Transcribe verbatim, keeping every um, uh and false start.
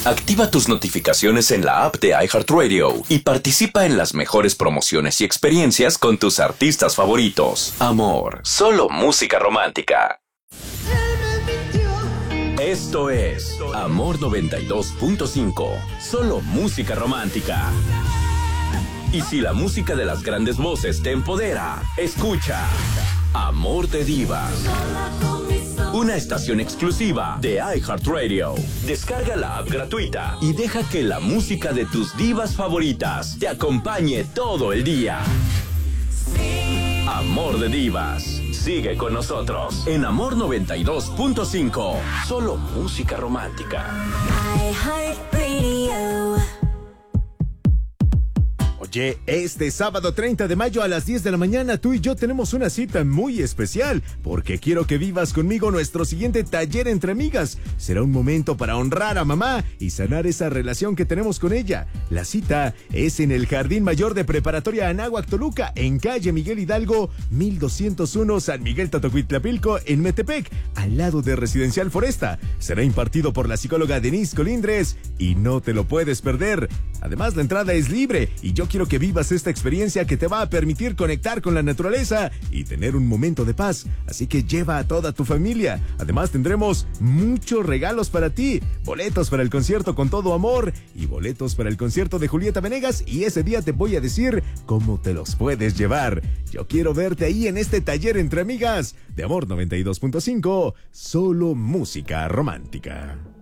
Activa tus notificaciones en la app de iHeartRadio y participa en las mejores promociones y experiencias con tus artistas favoritos. Amor, solo música romántica. Esto es Amor noventa y dos punto cinco, solo música romántica. Y si la música de las grandes voces te empodera, escucha Amor de Divas, una estación exclusiva de iHeartRadio. Descarga la app gratuita y deja que la música de tus divas favoritas te acompañe todo el día. Amor de Divas. Sigue con nosotros en Amor noventa y dos punto cinco. Solo música romántica. iHeartRadio. Oye, este sábado treinta de mayo a las diez de la mañana tú y yo tenemos una cita muy especial porque quiero que vivas conmigo nuestro siguiente taller entre amigas. Será un momento para honrar a mamá y sanar esa relación que tenemos con ella. La cita es en el Jardín Mayor de Preparatoria Anáhuac Toluca, en calle Miguel Hidalgo, mil doscientos uno, San Miguel Tatocuitlapilco, en Metepec, al lado de Residencial Foresta. Será impartido por la psicóloga Denise Colindres y no te lo puedes perder. Además, la entrada es libre y yo quiero que vivas esta experiencia que te va a permitir conectar con la naturaleza y tener un momento de paz. Así que lleva a toda tu familia. Además, tendremos muchos regalos para ti. Boletos para el concierto Con Todo Amor y boletos para el concierto de Julieta Venegas, y ese día te voy a decir cómo te los puedes llevar. Yo quiero verte ahí en este taller entre amigas de Amor noventa y dos punto cinco, solo música romántica.